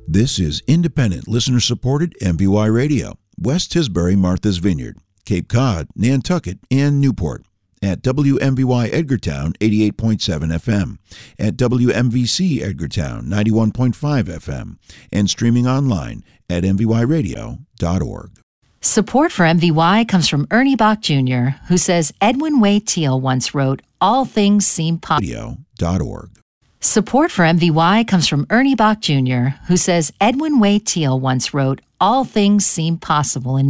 This is independent, listener-supported MVY Radio, West Tisbury, Martha's Vineyard, Cape Cod, Nantucket, and Newport, at WMVY Edgartown 88.7 FM, at WMVC Edgartown 91.5 FM, and streaming online at mvyradio.org. Support for MVY comes from Ernie Bach Jr., who says Edwin Wade Teal once wrote, "All things seem possible." Radio.org. Support for MVY comes from Ernie Bach Jr., who says Edwin Wade Teal once wrote, "All things seem possible in